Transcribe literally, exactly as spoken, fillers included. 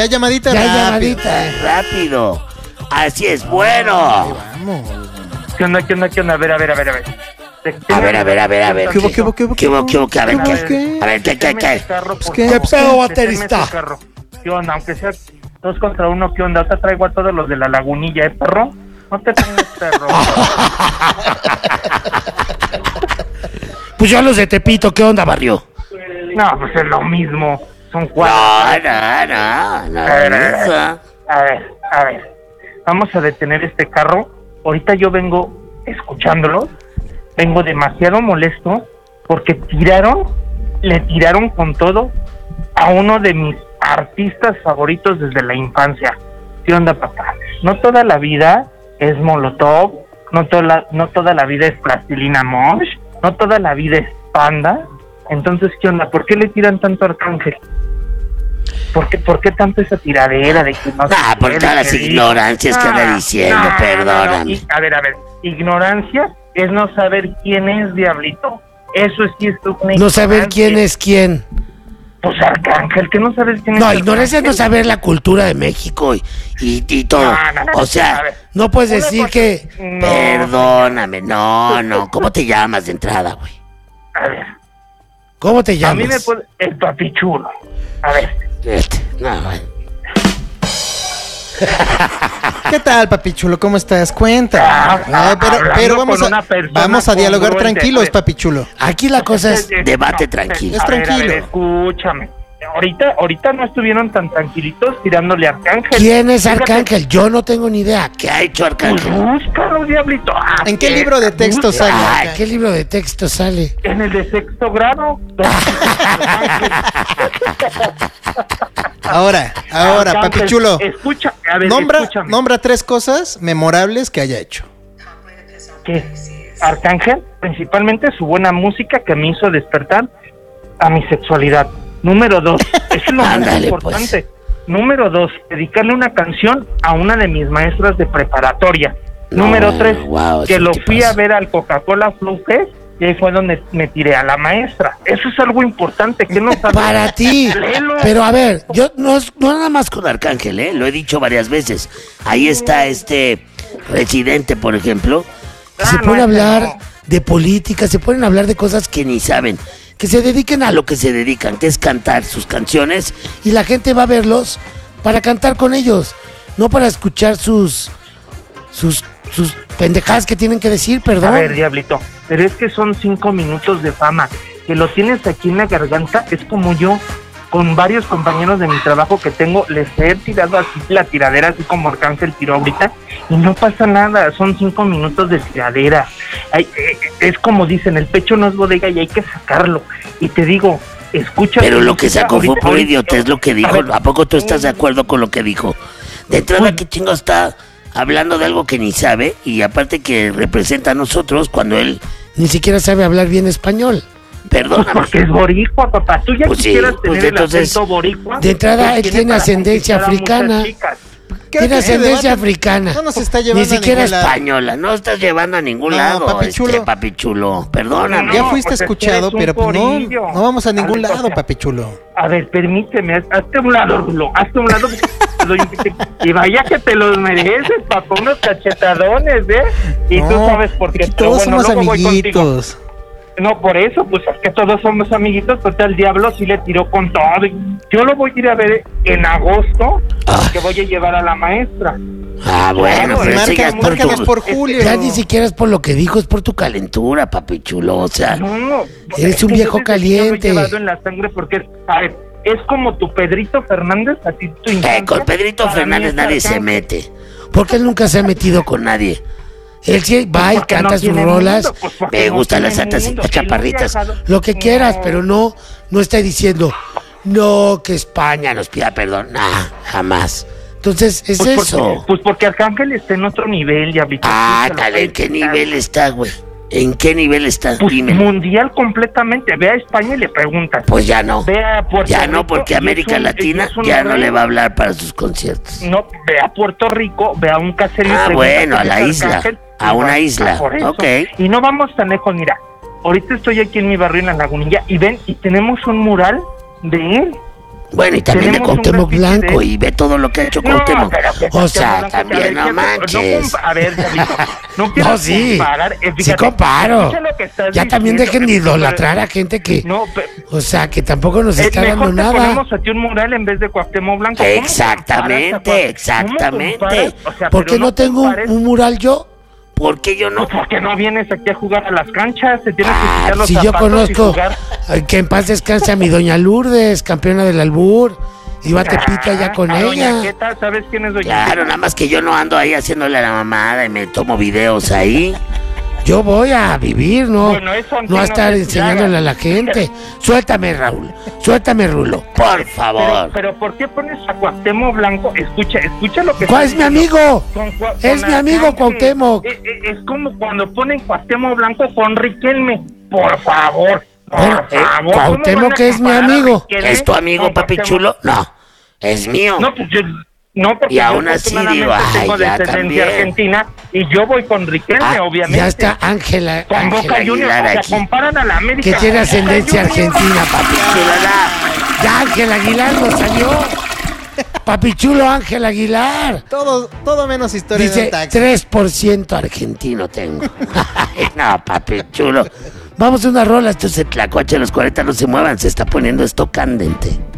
Ya llamadita, Ya rápido. llamadita, rápido. Así es, bueno. Vamos. ¿Qué onda, qué onda, qué onda? A ver, a ver, a ver, a ver. A ver, a ver, a ver, a ver. ¿Qué hubo, qué hubo, qué hubo? ¿Qué hubo, qué hubo, qué? A ver, ¿Qué hubo, ¿qué? qué? A ver, ¿qué, qué, qué? Pues, ¿qué? ¿Qué pedo, baterista? baterista? ¿Qué onda? Aunque sea dos contra uno, ¿qué onda? Ahorita traigo a todos los de la lagunilla, ¿eh, perro? No te pongas, perro. Pues yo a los de Tepito, ¿qué onda, barrio? No, pues es lo mismo. Son cuatro. No, no, no, no. A ver, a ver, eso. a ver, a ver. Vamos a detener este carro. Ahorita yo vengo escuchándolo. Vengo demasiado molesto porque tiraron, le tiraron con todo a uno de mis artistas favoritos desde la infancia. ¿Qué onda, papá? No toda la vida es Molotov, no toda la, no toda la vida es Plastilina Mosh, no toda la vida es Panda. Entonces, ¿qué onda? ¿Por qué le tiran tanto a Arcángel? ¿Por qué, ¿Por qué tanto esa tiradera de que no Ah, por todas las ignorancias que anda diciendo, perdóname. No, no. Y, a ver, a ver, ignorancia es no saber quién es Diablito. Eso sí es tu No saber quién es quién. Pues Arcángel, que no sabes quién es. No, ignorancia es no saber la cultura de México y, y, y todo. No, no, no, O sea, a ver, no puedes una decir cosa- que... No. Perdóname, no, no. ¿Cómo te llamas de entrada, güey? A ver, ¿Cómo te a mí me llamas? puede... El papichulo. A ver, Este, no, güey. ¿Qué tal, papi chulo? ¿Cómo estás? Cuenta. Ah, Ah, pero hablando pero vamos con a, una persona vamos a dialogar congruente, tranquilos, pues. papi chulo. Aquí la cosa es Eh, debate no, tranquilo. Es a ver, a ver, tranquilo. escúchame. Ahorita, ahorita no estuvieron tan tranquilitos tirándole a Arcángel. ¿Quién es Fíjate, Arcángel? Yo no tengo ni idea. ¿Qué ha hecho Pues Arcángel? búscalo, Diablito. Ah, ¿En qué que- libro de texto busca. sale? Ay, ¿qué libro de texto sale? En el de sexto grado. Ahora, ahora, Arcángel, papi chulo. Escucha, a ver, Nombra, escúchame. nombra tres cosas memorables que haya hecho. ¿Qué? Arcángel, principalmente su buena música que me hizo despertar a mi sexualidad. Número dos, eso es lo más Ándale, importante. Número dos, dedicarle una canción a una de mis maestras de preparatoria. No, Número tres, wow, que eso lo te fui pasa. a ver al Coca-Cola Flow Fest y ahí fue donde me tiré a la maestra. Eso es algo importante, que no sabes. Para ti. Léelo. Pero a ver, yo no, es- no nada más con Arcángel, ¿eh? Lo he dicho varias veces. Ahí está este Residente, por ejemplo, que Ah, se no, pone a ese hablar no. de política, se ponen a hablar de cosas que ni saben. Que se dediquen a lo que se dedican, que es cantar sus canciones, y la gente va a verlos para cantar con ellos, no para escuchar sus sus sus pendejadas que tienen que decir, perdón. A ver, Diablito, pero es que son cinco minutos de fama. Que lo tienes aquí en la garganta, es como yo, con varios compañeros de mi trabajo que tengo, les he tirado así la tiradera, así como Arcángel tiró ahorita, y no pasa nada, son cinco minutos de tiradera. Ay, eh, es como dicen, el pecho no es bodega y hay que sacarlo. Y te digo, escucha... Pero lo que escucha sacó fue ahorita- por ahorita- idiotez lo que dijo. A ver, ¿A poco tú estás de acuerdo con lo que dijo? De entrada, Pues- ¿qué chingo está hablando de algo que ni sabe? Y aparte que representa a nosotros cuando él ni siquiera sabe hablar bien español. Pues Perdóname. porque es boricua, papá. Tú ya Pues sí, quisieras pues tener entonces, el acento boricua. de entrada, pues él tiene para ascendencia conquistar a muchas africana. chicas. ¿Qué- Tiene qué ascendencia debate? africana. No nos está llevando Ni siquiera a ningún lado. española. No estás llevando a ningún No, lado, papi este chulo. papi chulo. Perdóname. Ya No, fuiste pues es que escuchado, eres un pero pues no, porillo. no vamos a ningún A ver, lado, o sea, papi chulo. A ver, permíteme, haz- hazte a un lado, Rulo, hazte a un lado. te doy un pite- y vaya que te los mereces, papá, unos cachetadones, ¿eh? Y tú No, sabes por qué. aquí pero todos bueno, somos luego voy contigo. amiguitos. No, por eso, pues es que todos somos amiguitos, pues el diablo sí le tiró con todo. Y yo lo voy a ir a ver en agosto, Ah. que voy a llevar a la maestra. Ah, bueno, Claro, pero eso ya Marca, es por márcanos tu... por Julio. Ya ni siquiera es por lo que dijo, es por tu calentura, papi chulo. O sea, No, Eres es un que viejo yo desde niño lo he caliente. llevado en la sangre porque es, a ver, es como tu Pedrito Fernández, así tu eh, infancia, con Pedrito para mí Fernández es nadie se Arcángel. mete. Porque él nunca se ha metido con nadie. Él sí va y porque canta no sus tiene rolas. mundo, pues porque Me no gustan las tiene altas y mundo. las Él no ha chaparritas. viajado. Lo que No. quieras, pero no, no está diciendo, no, que España nos pida perdón. Nah, jamás. Entonces, es Pues eso. porque, pues porque Arcángel está en otro nivel, ya viste. Ah, Sí, se lo tal, puede ¿en qué quitar. nivel está, güey? ¿En qué nivel está? Pues Dime. mundial completamente. Ve a España y le preguntan. Pues ya no. Ve a Puerto Ya Rico no, porque y es América un- Latina es un ya no rey. le va a hablar para sus conciertos. No, ve a Puerto Rico, ve a un caserío. y Ah, pregunta bueno, quién a la es isla, Arcángel, a y una va- isla, ah, por eso. ok. Y no vamos tan lejos, mira. Ahorita estoy aquí en mi barrio en La Lagunilla y ven, y tenemos un mural de él. Bueno, y también de Tenemos un Cuauhtémoc graffiti Blanco, de- y ve todo lo que ha hecho No, Cuauhtémoc. pero que O sea, Cuauhtémoc Blanco, también, a ver, no que- manches. compa- a ver, Chavito, no quiero No, sí, comparar, eh, sí fíjate, comparo. escucha lo que estás Ya también diciendo, dejen de pero- idolatrar a gente que, No, pero, o sea, que tampoco nos eh, está mejor dando te nada. ponemos a ti un mural en vez de Cuauhtémoc Blanco. ¿Cómo Exactamente, comparas a Cuau- exactamente. ¿Cómo comparas? O sea, ¿Por pero qué no tengo un, compares- un mural yo? ¿Por qué yo no? Pues porque no vienes aquí a jugar a las canchas, te tienes que Ah, quitar los si yo zapatos y conozco, jugar. ay, que en paz descanse a mi doña Lourdes, campeona del albur. Iba a Tepita ya con Ah, a Doña ella. Queta, ¿sabes quién es Doña Claro, Queta? nada más que yo no ando ahí haciéndole a la mamada y me tomo videos ahí. Yo voy a vivir, ¿no? Bueno, eso a ti no a no estar te enseñándole hagas. a la gente. Suéltame, Raúl. Suéltame, Rulo. Por favor. Pero, pero ¿por qué pones a Cuauhtémoc Blanco? Escucha, escucha lo que ¿Cuál está es mi diciendo. amigo? Con Cua- Es con mi amigo Arcángel. Cuauhtémoc. Eh, eh, Es, como cuando ponen Cuauhtémoc Blanco con Riquelme. Por favor. Por Bueno, eh, favor. ¿cómo Cuauhtémoc van a que es mi comparar a amigo. Riquelme ¿Es tu amigo, con papi Cuauhtémoc? chulo? No, es mío. No, pues yo... No, porque Y yo aún así afortunadamente digo, ay, tengo ya descendencia también. argentina y yo voy con Riquelme, Ah, obviamente. ya está Ángela, Con Ángela Boca Juniors, Aguilar o sea, aquí. comparan a la América. Que tiene con Boca ascendencia Juniors. argentina, papi chulo. la- Ya Ángel Aguilar nos salió. Papi chulo Ángel Aguilar. Todo, todo menos historia de Dice, un taxi. tres por ciento argentino tengo. No, papi chulo. Vamos a una rola, esto es el Tlacuache, los cuarenta no se muevan, se está poniendo esto candente.